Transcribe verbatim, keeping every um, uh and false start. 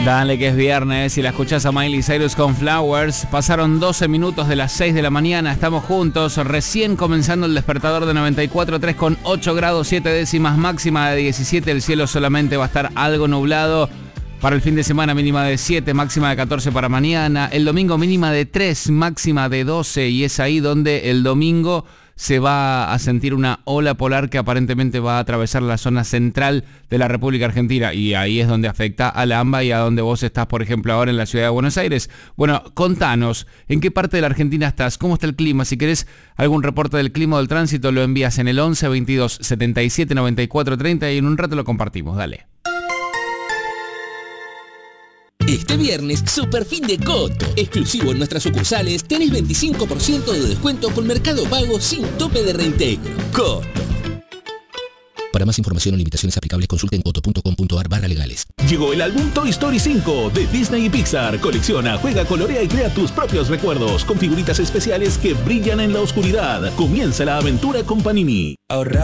Dale que es viernes y la escuchás a Miley Cyrus con Flowers. Pasaron doce minutos de las seis de la mañana, estamos juntos, recién comenzando el despertador de noventa y cuatro punto tres con ocho grados siete décimas, máxima de diecisiete, el cielo solamente va a estar algo nublado. Para el fin de semana mínima de siete, máxima de catorce para mañana, el domingo mínima de tres, máxima de doce, y es ahí donde el domingo se va a sentir una ola polar que aparentemente va a atravesar la zona central de la República Argentina, y ahí es donde afecta a la AMBA y a donde vos estás, por ejemplo, ahora en la ciudad de Buenos Aires. Bueno, contanos, ¿en qué parte de la Argentina estás? ¿Cómo está el clima? Si querés algún reporte del clima o del tránsito, lo envías en el once veintidós setenta y siete noventa y cuatro treinta y en un rato lo compartimos. Dale. Este viernes, super fin de Coto. Exclusivo en nuestras sucursales, tenés veinticinco por ciento de descuento con Mercado Pago sin tope de reintegro. Coto. Para más información o limitaciones aplicables, consulten coto punto com punto ar barra legales. Llegó el álbum Toy Story cinco de Disney y Pixar. Colecciona, juega, colorea y crea tus propios recuerdos con figuritas especiales que brillan en la oscuridad. Comienza la aventura con Panini. Ahorrar